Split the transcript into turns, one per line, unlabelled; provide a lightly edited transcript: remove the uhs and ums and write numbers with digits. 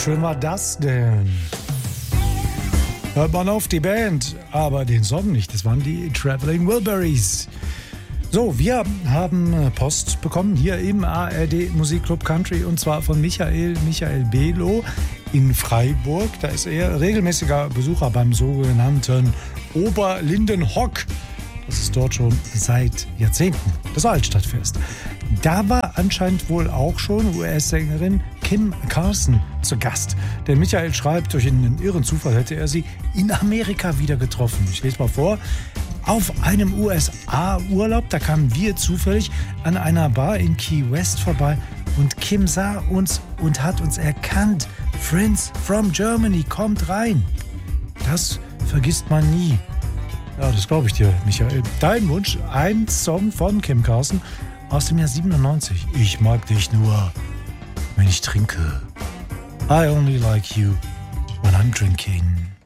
schön war das denn? Hört man auf die Band, aber den Song nicht. Das waren die Traveling Wilburys. So, wir haben Post bekommen hier im ARD Musikclub Country und zwar von Michael Belo in Freiburg. Da ist er regelmäßiger Besucher beim sogenannten Oberlindenhock. Das ist dort schon seit Jahrzehnten das Altstadtfest. Da war anscheinend wohl auch schon US-Sängerin Kim Carson zu Gast. Denn Michael schreibt, durch einen irren Zufall hätte er sie in Amerika wieder getroffen. Ich lese mal vor. Auf einem USA-Urlaub, da kamen wir zufällig an einer Bar in Key West vorbei und Kim sah uns und hat uns erkannt. Friends from Germany, kommt rein. Das vergisst man nie. Ja, das glaube ich dir, Michael. Dein Wunsch, ein Song von Kim Carson aus dem Jahr 97. Ich mag dich nur, wenn ich trinke. I only like you when I'm drinking.